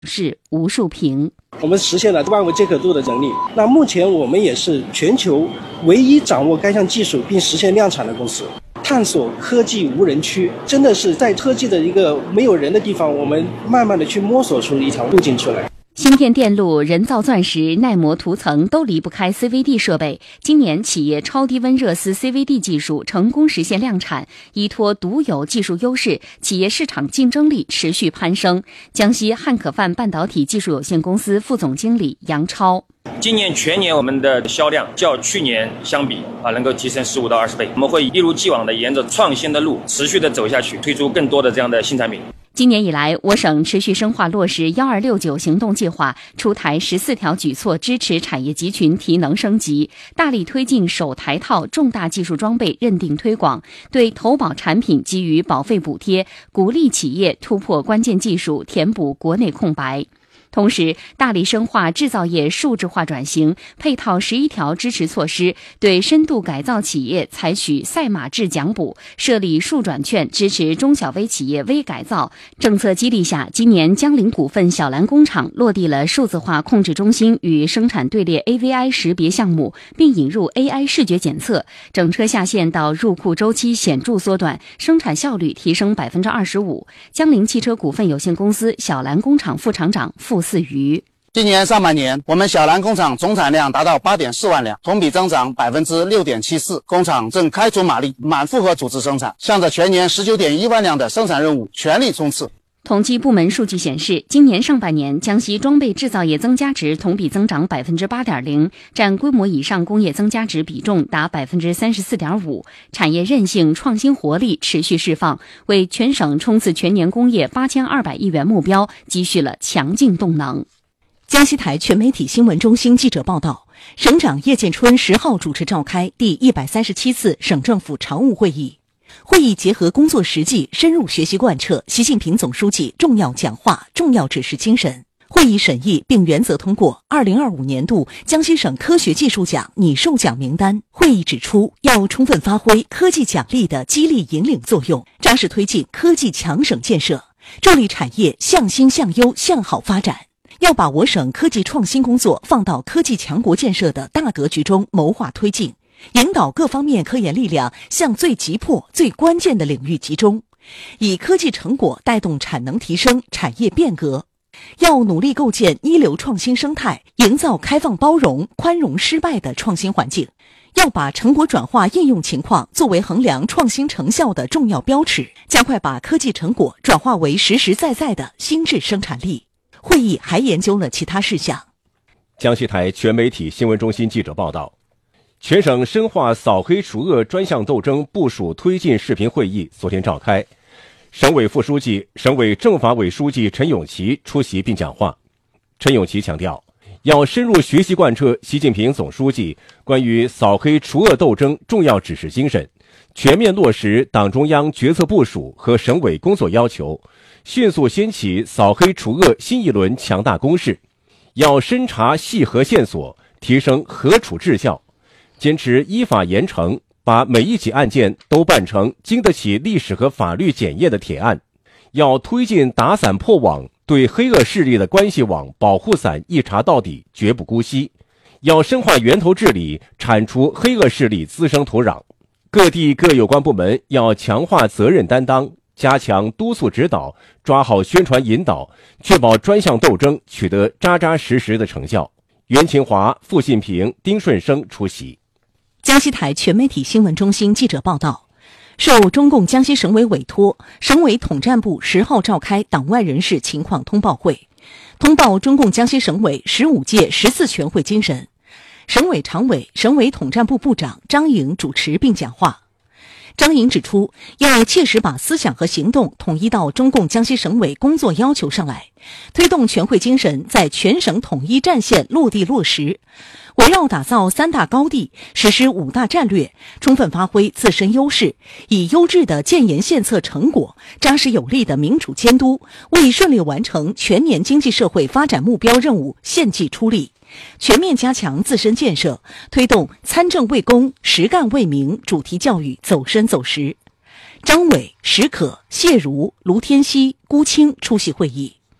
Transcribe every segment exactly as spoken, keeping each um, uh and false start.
是吴树平。 我们实现了万物皆可度的能力。那目前我们也是全球唯一掌握该项技术并实现量产的公司。探索科技无人区，真的是在科技的一个没有人的地方，我们慢慢的去摸索出一条路径出来。 芯片电路、人造钻石、耐磨涂层都离不开 C V D 设备。今年企业超低温热丝 C V D 技术成功实现量产，依托独有技术优势，企业市场竞争力持续攀升。江西汉可范半导体技术有限公司副总经理杨超。 今年全年我们的销量较去年相比啊，能够提升十五到二十倍。我们会一如既往的沿着创新的路持续的走下去，推出更多的这样的新产品。 今年以来，我省持续深化落实“幺二六九”行动计划，出台十四条举措，支持产业集群提能升级，大力推进首台套重大技术装备认定推广，对投保产品给予保费补贴，鼓励企业突破关键技术，填补国内空白。同时，大力深化制造业数字化转型，配套十一条支持措施，对深度改造企业采取赛马制奖补，设立数转券支持中小微企业微改造。政策激励下，今年江铃股份小蓝工厂落地了数字化控制中心与生产队列 A V I 识别项目，并引入 A I 视觉检测，整车下线到入库周期显著缩短，生产效率提升百分之二十五。江铃汽车股份有限公司小蓝工厂副厂长傅四余。 今年上半年，我们小蓝工厂总产量达到 八点四万辆，同比增长 百分之六点七四。工厂正开足马力，满负荷组织生产，向着全年 十九点一万辆的生产任务全力冲刺。 统计部门数据显示，今年上半年江西装备制造业增加值同比增长 百分之八点零， 占规模以上工业增加值比重达 百分之三十四点五， 产业韧性创新活力持续释放，为全省冲刺全年工业八千二百亿元目标积蓄了强劲动能。 江西台全媒体新闻中心记者报道，省长叶建春十号主持召开第一百三十七次省政府常务会议。会议结合工作实际，深入学习贯彻习近平总书记重要讲话、重要指示精神。会议审议并原则通过二零二五年度江西省科学技术奖拟授奖名单。会议指出，要充分发挥科技奖励的激励引领作用，扎实推进科技强省建设，助力产业向新向优向好发展。要把我省科技创新工作放到科技强国建设的大格局中谋划推进，引导各方面科研力量向最急迫、最关键的领域集中，以科技成果带动产能提升、产业变革。要努力构建一流创新生态，营造开放包容、宽容失败的创新环境。要把成果转化应用情况作为衡量创新成效的重要标尺，加快把科技成果转化为实实在在的新质生产力。会议还研究了其他事项。 江西台全媒体新闻中心记者报道，全省深化扫黑除恶专项斗争部署推进视频会议昨天召开，省委副书记、省委政法委书记陈永琪出席并讲话。陈永琪强调，要深入学习贯彻习近平总书记关于扫黑除恶斗争重要指示精神，全面落实党中央决策部署和省委工作要求，迅速掀起扫黑除恶新一轮强大攻势。要深查细核线索，提升核处治效，坚持依法严惩，把每一起案件都办成经得起历史和法律检验的铁案。要推进打散破网，对黑恶势力的关系网、保护伞一查到底，绝不姑息。要深化源头治理，铲除黑恶势力滋生土壤。各地各有关部门要强化责任担当，加强督促指导，抓好宣传引导，确保专项斗争取得扎扎实实的成效。袁勤华、付信平、丁顺生出席。 江西台全媒体新闻中心记者报道，受中共江西省委委托，省委统战部十号召开党外人士情况通报会，通报中共江西省委十五届十四全会精神。省委常委、省委统战部部长张颖主持并讲话。张颖指出，要切实把思想和行动统一到中共江西省委工作要求上来，推动全会精神在全省统一战线落地落实，围绕打造三大高地，实施五大战略，充分发挥自身优势，以优质的建言献策成果，扎实有力的民主监督，为顺利完成全年经济社会发展目标任务献计出力，全面加强自身建设，推动参政为公、实干为民主题教育走深走实。张伟、石可、谢如、卢天熙、辜清出席会议。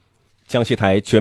江西台全